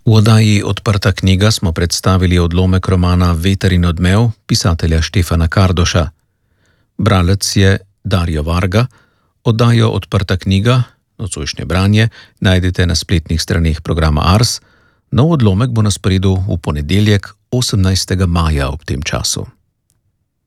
V oddaji Odprta knjiga smo predstavili odlomek romana Veter in odmev pisatelja Štefana Kardoša. Bralec je Darjo Varga. Oddajo Odprta knjiga, nocojšnje branje, najdete na spletnih straneh programa Ars. Nov odlomek bo na sporedu v ponedeljek 18. maja ob tem času.